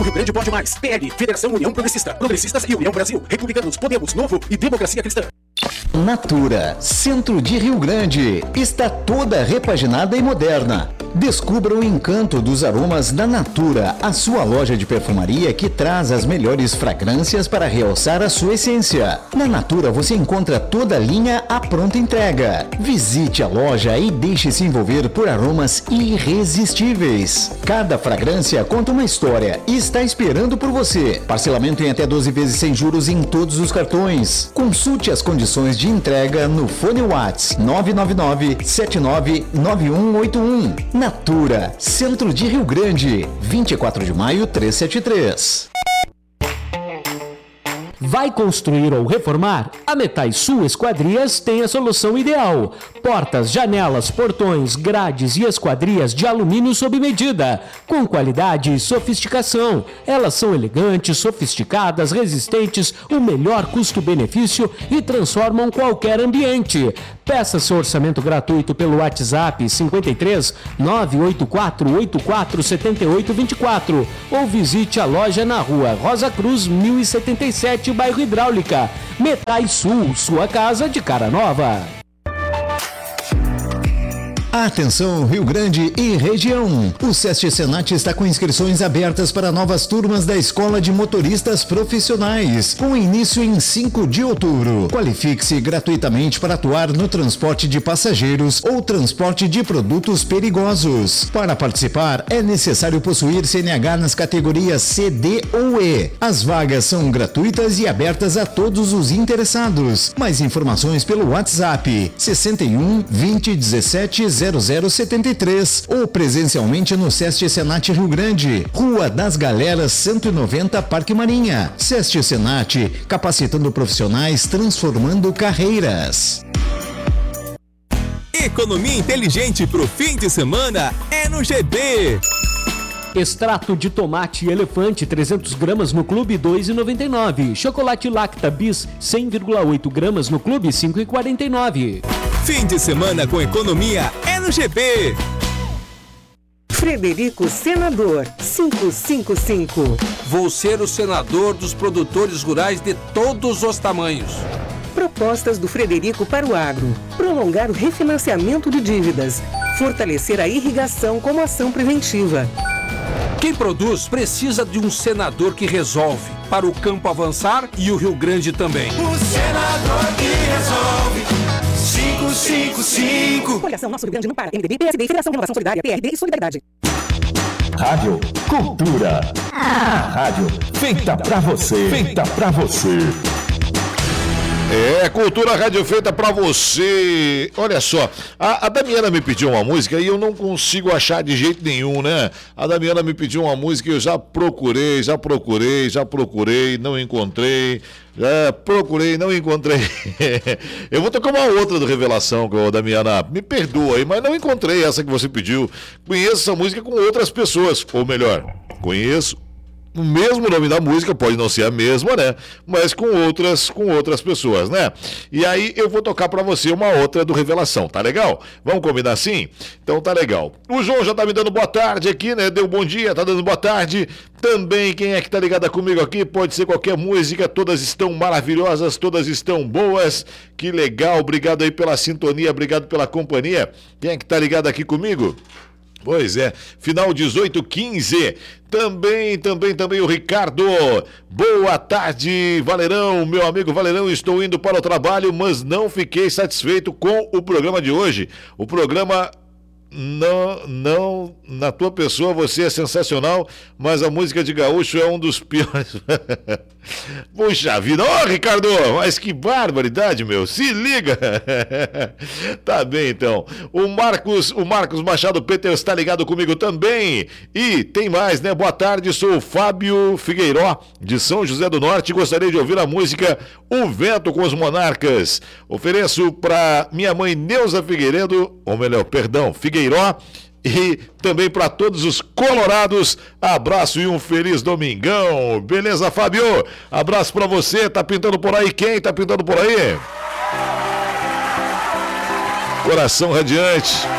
Rio Grande pode mais. PL, Federação União Progressista. Progressistas e União Brasil. Republicanos, Podemos, Novo e Democracia Cristã. Natura, centro de Rio Grande, está toda repaginada e moderna. Descubra o encanto dos aromas da Natura, a sua loja de perfumaria que traz as melhores fragrâncias para realçar a sua essência. Na Natura você encontra toda a linha à pronta entrega. Visite a loja e deixe-se envolver por aromas irresistíveis. Cada fragrância conta uma história e está esperando por você. Parcelamento em até 12 vezes sem juros em todos os cartões. Consulte as condições de entrega no fone WhatsApp 999-799181. Natura, centro de Rio Grande, 24 de maio 373. Vai construir ou reformar? A Metais Sul Esquadrias tem a solução ideal. Portas, janelas, portões, grades e esquadrias de alumínio sob medida, com qualidade e sofisticação. Elas são elegantes, sofisticadas, resistentes, o melhor custo-benefício e transformam qualquer ambiente. Peça seu orçamento gratuito pelo WhatsApp 53 984 84 78 24 ou visite a loja na rua Rosa Cruz 1077, bairro Hidráulica. Metais Sul, sua casa de cara nova. Atenção Rio Grande e região. O SESC Senat está com inscrições abertas para novas turmas da Escola de Motoristas Profissionais, com início em 5 de outubro. Qualifique-se gratuitamente para atuar no transporte de passageiros ou transporte de produtos perigosos. Para participar, é necessário possuir CNH nas categorias C, D ou E. As vagas são gratuitas e abertas a todos os interessados. Mais informações pelo WhatsApp 61 20 17 0073 ou presencialmente no SESC Senat Rio Grande, Rua das Galeras 190, Parque Marinha. SESC Senat, capacitando profissionais, transformando carreiras. Economia inteligente pro fim de semana é no GB. Extrato de tomate elefante 300 gramas no clube 2,99. Chocolate Lacta Bis 100,8 gramas no clube 5,49. Fim de semana com economia é no GB. Frederico Senador 555. Vou ser o senador dos produtores rurais de todos os tamanhos. Propostas do Frederico para o agro: prolongar o refinanciamento de dívidas, fortalecer a irrigação como ação preventiva. Quem produz precisa de um senador que resolve, para o campo avançar e o Rio Grande também. O senador que resolve. 555. Coligação Nosso Rio Grande não para. MDB, PSD, Federação de Renovação Solidária, PRD e Solidariedade. Rádio Cultura. A rádio feita pra você. Feita pra você. Cultura Rádio feita pra você. Olha só, a Damiana me pediu uma música e eu não consigo achar de jeito nenhum, né? A Damiana me pediu uma música e eu já procurei, não encontrei. Procurei, não encontrei. Eu vou tocar uma outra do Revelação, Damiana. Me perdoa aí, mas não encontrei essa que você pediu. Conheço essa música com outras pessoas. Ou melhor, conheço o mesmo nome da música, pode não ser a mesma, né? Mas com outras pessoas, né? E aí eu vou tocar pra você uma outra do Revelação, tá legal? Vamos combinar assim? Então tá legal. O João já tá me dando boa tarde aqui, né? Deu bom dia, tá dando boa tarde. Também quem é que tá ligado comigo aqui, pode ser qualquer música, todas estão maravilhosas, todas estão boas. Que legal, obrigado aí pela sintonia, obrigado pela companhia. Quem é que tá ligado aqui comigo? Pois é, final 18:15. Também o Ricardo. Boa tarde, Valerão, meu amigo Valerão, estou indo para o trabalho, mas não fiquei satisfeito com o programa de hoje. O programa não, na tua pessoa você é sensacional, mas a música de gaúcho é um dos piores. Puxa vida, Ricardo, mas que barbaridade, meu, se liga. Tá bem, então. O Marcos Machado Peter está ligado comigo também. E tem mais, né? Boa tarde, sou o Fábio Figueiró, de São José do Norte, gostaria de ouvir a música O Vento com os Monarcas. Ofereço para minha mãe Neuza Figueiredo, ou melhor, perdão, Figueiró, e também para todos os colorados, abraço e um feliz domingão. Beleza, Fábio? Abraço para você. Tá pintando por aí quem? Tá pintando por aí? Coração radiante.